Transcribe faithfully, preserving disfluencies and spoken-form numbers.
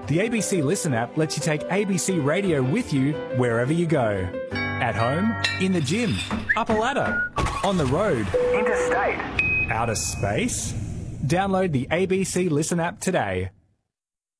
The A B C Listen app lets you take A B C Radio with you wherever you go. At home, in the gym, up a ladder, on the road, interstate, outer space. Download the A B C Listen app today.